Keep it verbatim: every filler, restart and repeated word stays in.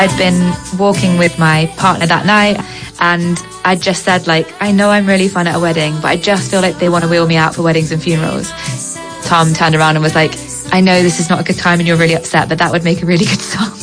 I'd been walking with my partner that night and I just said, like, I know I'm really fun at a wedding, but I just feel like they want to wheel me out for weddings and funerals. Tom turned around and was like, I know this is not a good time and you're really upset, but that would make a really good song.